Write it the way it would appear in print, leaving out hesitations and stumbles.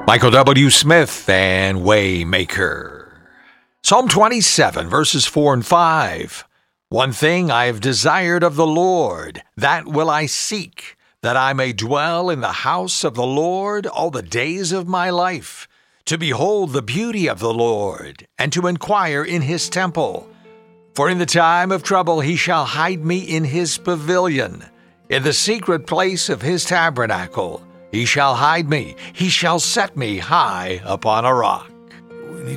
Michael W. Smith and Waymaker. Psalm 27, verses 4 and 5. One thing I have desired of the Lord, that will I seek, that I may dwell in the house of the Lord all the days of my life, to behold the beauty of the Lord, and to inquire in his temple. For in the time of trouble he shall hide me in his pavilion. In the secret place of his tabernacle he shall hide me. He shall set me high upon a rock.